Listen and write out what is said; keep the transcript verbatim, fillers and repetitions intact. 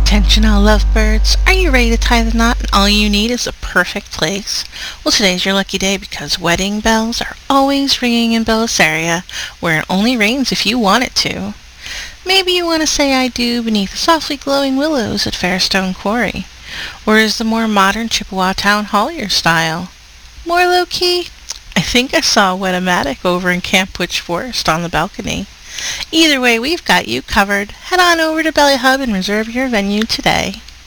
Attention all lovebirds, are you ready to tie the knot and all you need is a perfect place? Well, today's your lucky day because wedding bells are always ringing in Bellisaria, where it only rains if you want it to. Maybe you want to say I do beneath the softly glowing willows at Fairstone Quarry. Or is the more modern Chippewa Town Hall your style? More low-key? I think I saw a Wet-O-Matic over in Camp Witch Forest on the balcony. Either way, we've got you covered. Head on over to Belly Hub and reserve your venue today.